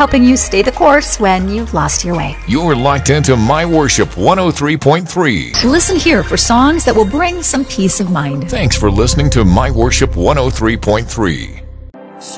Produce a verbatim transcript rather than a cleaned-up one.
helping you stay the course when you've lost your way. You're locked into My Worship one oh three point three. Listen here for songs that will bring some peace of mind. Thanks for listening to My Worship one oh three point three.